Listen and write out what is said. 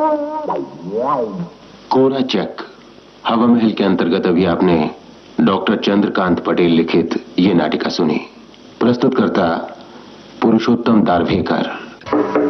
कोरा check हवा महल के अंतर्गत अभी आपने डॉक्टर चंद्रकांत पटेल लिखित ये नाटिका सुनी। प्रस्तुतकर्ता पुरुषोत्तम दारवेकर।